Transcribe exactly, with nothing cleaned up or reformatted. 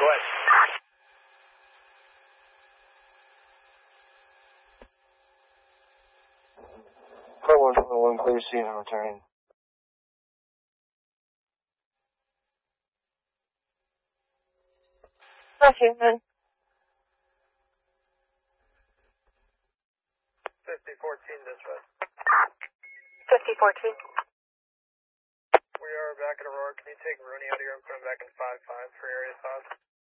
go ahead. Flight one twenty-one, clear seat and returning. Okay, then. fifty fourteen dispatch. fifty fourteen. We are back at Aurora. Can you take Rooney out of here and put him back in five five for area five?